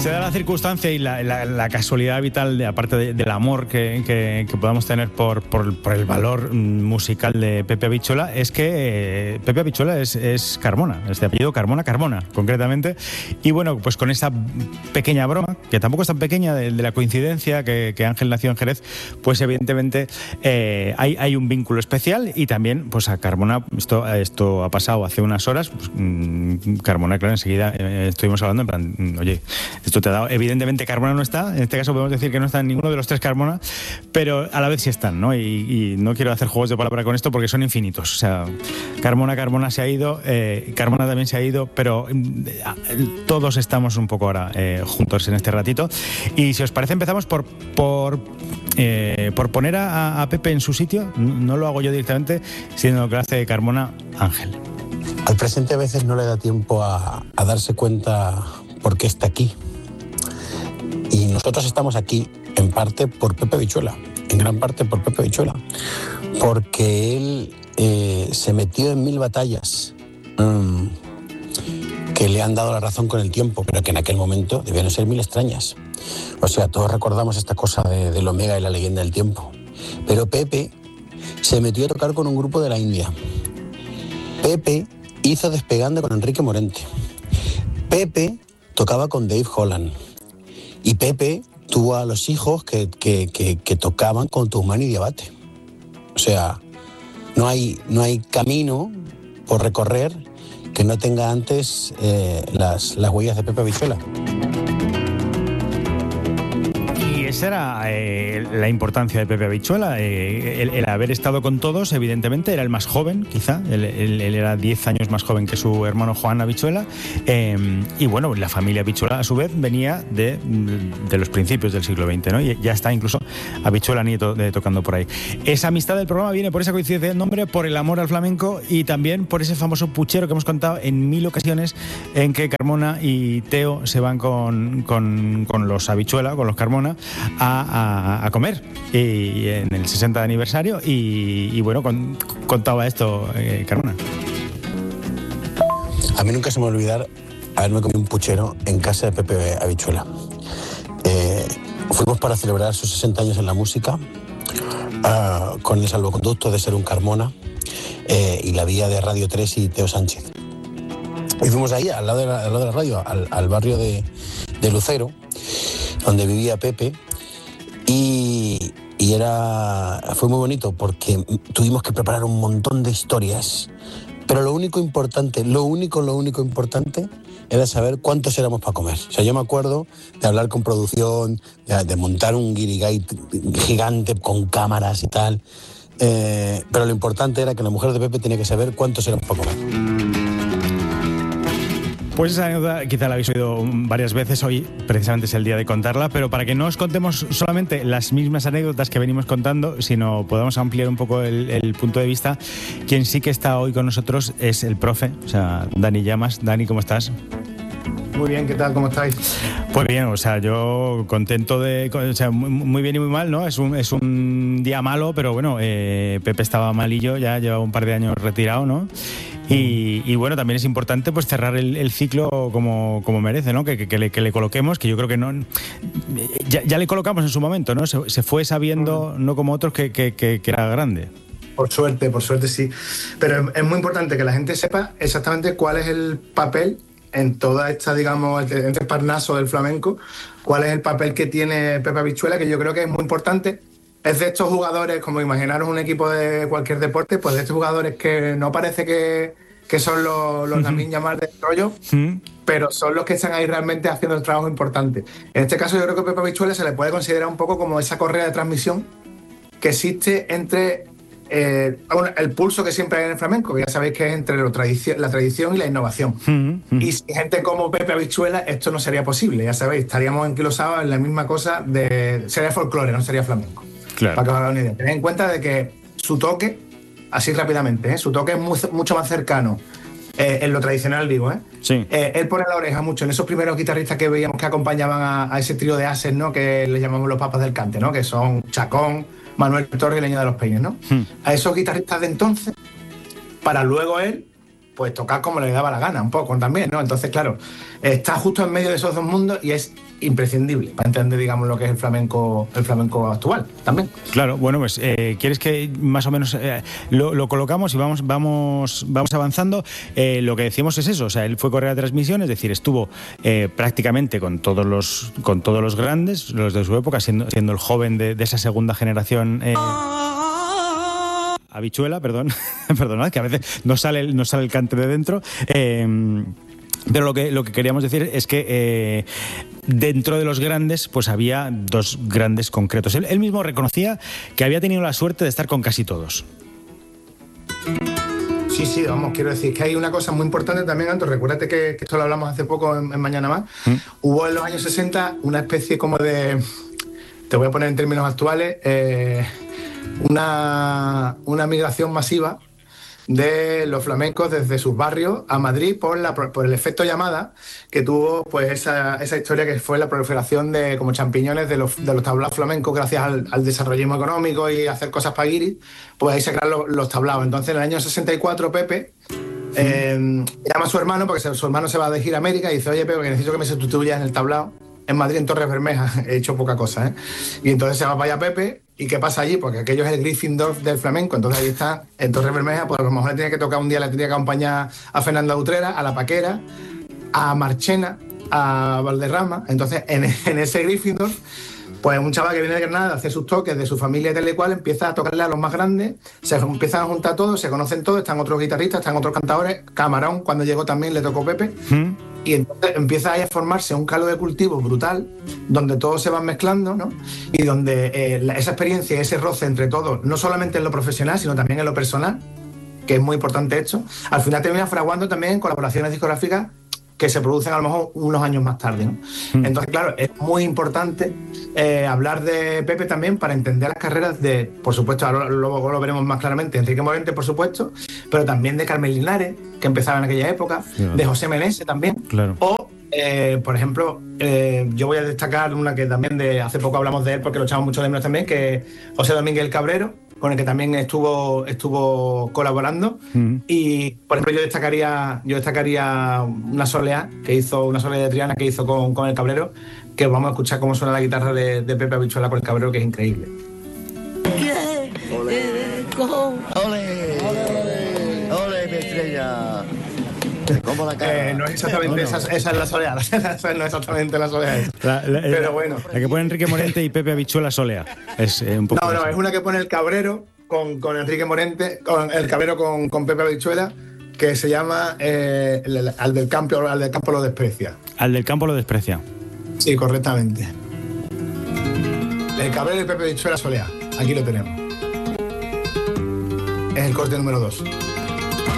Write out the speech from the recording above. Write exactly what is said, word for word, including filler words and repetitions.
Se da la circunstancia y la, la, la casualidad vital, de, aparte de, del amor que, que, que podamos tener por, por, por el valor musical de Pepe Habichuela, es que eh, Pepe Habichuela es, es Carmona, es de apellido Carmona, Carmona, concretamente. Y bueno, pues con esa pequeña broma, que tampoco es tan pequeña, de, de la coincidencia que, que Ángel nació en Jerez, pues evidentemente eh, hay, hay un vínculo especial. Y también, pues a Carmona, esto, esto ha pasado hace unas horas, pues, mmm, Carmona, claro, enseguida eh, estuvimos hablando en plan, oye, esto te ha dado, evidentemente Carmona no está, en este caso podemos decir que no está en ninguno de los tres Carmona, pero a la vez sí están, ¿no? Y, y no quiero hacer juegos de palabra con esto porque son infinitos. O sea, Carmona, Carmona se ha ido, eh, Carmona también se ha ido, pero eh, todos estamos un poco ahora eh, juntos en este ratito. Y si os parece, empezamos por por, eh, por poner a, a Pepe en su sitio. No lo hago yo directamente, sino que lo hace Carmona. Ángel. Al presente a veces no le da tiempo a, a darse cuenta por qué está aquí. Y nosotros estamos aquí en parte por Pepe Habichuela, en gran parte por Pepe Habichuela, porque él eh, se metió en mil batallas mmm, que le han dado la razón con el tiempo, pero que en aquel momento debían ser mil extrañas. O sea, todos recordamos esta cosa de, del Omega y la leyenda del tiempo. Pero Pepe se metió a tocar con un grupo de la India. Pepe hizo Despegando con Enrique Morente. Pepe tocaba con Dave Holland. Y Pepe tuvo a los hijos que, que, que, que tocaban con Tucumán y Diabate. O sea, no hay, no hay camino por recorrer que no tenga antes eh, las, las huellas de Pepe Habichuela. Esa era eh, la importancia de Pepe Habichuela, eh, el, el haber estado con todos. Evidentemente era el más joven, quizá, él, él, él era diez años más joven que su hermano Juan Habichuela, eh, y bueno, la familia Habichuela a su vez venía de, de los principios del siglo veinte, ¿no? Y ya está incluso Habichuela nieto de Tocando por ahí. Esa amistad del programa viene por esa coincidencia de nombre, por el amor al flamenco y también por ese famoso puchero que hemos contado en mil ocasiones, en que Carmona y Teo se van con, con, con los Habichuela, con los Carmona, A, a, a comer y en el sesenta aniversario y, y bueno, con, contaba esto eh, Carmona. A mí nunca se me va a olvidar haberme comido un puchero en casa de Pepe Habichuela. Eh, fuimos para celebrar sus sesenta años en la música uh, con el salvoconducto de ser un Carmona eh, y la vía de Radio tres y Teo Sánchez. Y fuimos ahí al lado de la, al lado de la radio, al, al barrio de, de Lucero, donde vivía Pepe. Y, y era, fue muy bonito porque tuvimos que preparar un montón de historias, pero lo único importante, lo único, lo único importante era saber cuántos éramos para comer. O sea, yo me acuerdo de hablar con producción, de, de montar un guirigay gigante con cámaras y tal, eh, pero lo importante era que la mujer de Pepe tenía que saber cuántos éramos para comer. Pues esa anécdota quizá la habéis oído varias veces, hoy precisamente es el día de contarla, pero para que no os contemos solamente las mismas anécdotas que venimos contando, sino podamos ampliar un poco el, el punto de vista, quien sí que está hoy con nosotros es el profe, o sea, Dani Llamas. Dani, ¿cómo estás? Muy bien, ¿qué tal? ¿Cómo estáis? Pues bien, o sea, yo contento de... O sea, muy bien y muy mal, ¿no? Es un, es un día malo, pero bueno, eh, Pepe estaba malillo, ya llevaba un par de años retirado, ¿no? Y, y bueno, también es importante pues cerrar el, el ciclo como, como merece, ¿no? Que, que, que, le, que le coloquemos, que yo creo que no... Ya, ya le colocamos en su momento, ¿no? Se, se fue sabiendo, no como otros, que, que, que, que era grande. Por suerte, por suerte sí. Pero es, es muy importante que la gente sepa exactamente cuál es el papel en toda esta, digamos, este parnaso del flamenco, cuál es el papel que tiene Pepe Habichuela, que yo creo que es muy importante. Es de estos jugadores, como imaginaros un equipo de cualquier deporte, pues de estos jugadores que no parece que, que son los, los Lamine Yamal del rollo, uh-huh. pero son los que están ahí realmente haciendo el trabajo importante. En este caso yo creo que Pepe Habichuela se le puede considerar un poco como esa correa de transmisión que existe entre eh, el pulso que siempre hay en el flamenco, que ya sabéis que es entre lo tradici- la tradición y la innovación. Uh-huh. Y sin gente como Pepe Habichuela esto no sería posible, ya sabéis, estaríamos enquilosados en la misma cosa, de sería folclore, no sería flamenco. Claro. Para que os hagáis una idea. Tened en cuenta de que su toque, así rápidamente, ¿eh? su toque es muy, mucho más cercano, eh, en lo tradicional digo, ¿eh? Sí. Eh, él pone la oreja mucho en esos primeros guitarristas que veíamos que acompañaban a, a ese trío de ases, ¿no? Que le llamamos los papas del cante, ¿no? Que son Chacón, Manuel Torres y Leño de los Peines, ¿no? Hmm. A esos guitarristas de entonces, para luego él pues tocar como le daba la gana, un poco también, ¿no? Entonces, claro, está justo en medio de esos dos mundos y es imprescindible para entender, digamos, lo que es el flamenco, el flamenco actual también. Claro, bueno, pues eh, ¿quieres que más o menos eh, lo, lo colocamos y vamos, vamos, vamos avanzando? Eh, lo que decimos es eso, o sea, él fue correa de transmisión, es decir, estuvo eh, prácticamente con todos los, con todos los grandes, los de su época, siendo, siendo el joven de, de esa segunda generación. Eh, Habichuela, perdón, perdonad, que a veces no sale, no sale el cante de dentro. Eh, Pero lo que, lo que queríamos decir es que eh, dentro de los grandes pues había dos grandes concretos. Él, él mismo reconocía que había tenido la suerte de estar con casi todos. Sí, sí, vamos, quiero decir que hay una cosa muy importante también, Anto, recuérdate que, que esto lo hablamos hace poco en, en Mañana Más. ¿Mm? Hubo en los años sesenta una especie como de, te voy a poner en términos actuales, eh, una, una migración masiva de los flamencos desde sus barrios a Madrid por, la, por el efecto llamada que tuvo pues esa, esa historia que fue la proliferación de como champiñones de los, de los tablaos flamencos gracias al, al desarrollismo económico y hacer cosas para guiris, pues ahí se crearon los, los tablaos. Entonces en el año sesenta y cuatro Pepe eh, llama a su hermano porque su hermano se va de gira a América y dice: oye Pepe, que necesito que me sustituyas en el tablao en Madrid, en Torres Bermejas. He hecho poca cosa, ¿eh? Y entonces se va para allá Pepe. ¿Y qué pasa allí? Porque aquello es el Gryffindor del flamenco. Entonces ahí está, en Torres Bermejas, pues a lo mejor le tenía que tocar un día, le tenía que acompañar a Fernanda Utrera, a La Paquera, a Marchena, a Valderrama. Entonces en, en ese Gryffindor, pues un chaval que viene de Granada, hace sus toques de su familia y tal y cual, empieza a tocarle a los más grandes, se empiezan a juntar todos, se conocen todos, están otros guitarristas, están otros cantadores. Camarón, cuando llegó también le tocó Pepe. ¿Mm? Y entonces empieza ahí a formarse un caldo de cultivo brutal, donde todos se van mezclando, ¿no? Y donde eh, esa experiencia, ese roce entre todos, no solamente en lo profesional, sino también en lo personal, que es muy importante esto, al final termina fraguando también en colaboraciones discográficas que se producen a lo mejor unos años más tarde, ¿no? Mm. Entonces, claro, es muy importante eh, hablar de Pepe también para entender las carreras de, por supuesto, ahora luego lo veremos más claramente, Enrique Morente, por supuesto, pero también de Carmen Linares, que empezaba en aquella época, claro. De José Meneses también, claro. O, eh, por ejemplo, eh, yo voy a destacar una que también de hace poco hablamos de él porque lo echamos mucho de menos también, que es José Domínguez el Cabrero, con el que también estuvo estuvo colaborando. Mm. Y por ejemplo yo destacaría yo destacaría una soleá que hizo una soleá de Triana que hizo con, con el Cabrero, que vamos a escuchar cómo suena la guitarra de, de Pepe Habichuela con el Cabrero, que es increíble. ¡Ole! ¡Ole! ¡Ole, mi estrella! ¿Cómo la cara? Eh, no es exactamente no, no. Esa, esa es la soleá, esa no es exactamente la soleá. La, la, pero la, bueno. La que pone Enrique Morente y Pepe Habichuela soleá. Es eh, un poco. No, no, es una que pone el Cabrero con, con Enrique Morente, con el Cabrero con, con Pepe Habichuela, que se llama eh, el, al del campo, al del campo lo desprecia. Al del campo lo desprecia. Sí, correctamente. El Cabrero y Pepe Habichuela soleá. Aquí lo tenemos. Es el corte número dos.